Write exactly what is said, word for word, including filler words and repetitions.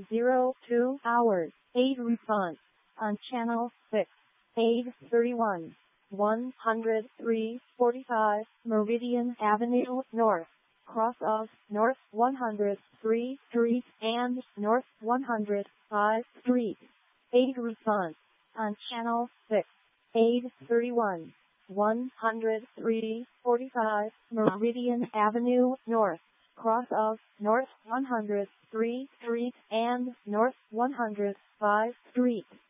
zero two hours. Aid response on channel six. Aid thirty-one. one oh three forty-five Meridian Avenue North. Cross of North one oh three Street and North one oh five Street. Aid response on channel six. Aid thirty-one. one oh three forty-five Meridian Avenue North. Cross of North one oh three Street and North one oh five Street.